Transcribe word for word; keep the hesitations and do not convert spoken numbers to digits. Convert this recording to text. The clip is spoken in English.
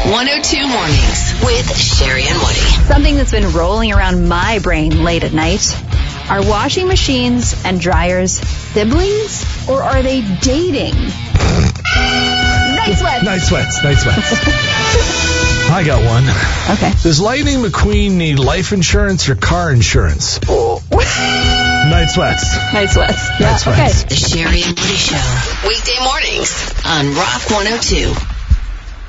one oh two Mornings with Sherry and Woody. Something that's been rolling around my brain late at night. Are washing machines and dryers siblings, or are they dating? Night sweats. Night sweats. Night sweats. I got one. Okay. Does Lightning McQueen need life insurance or car insurance? Oh. Night sweats. Night sweats. Night Yeah, sweats. okay. The Sherry and Woody Show. Weekday mornings on Rock one oh two.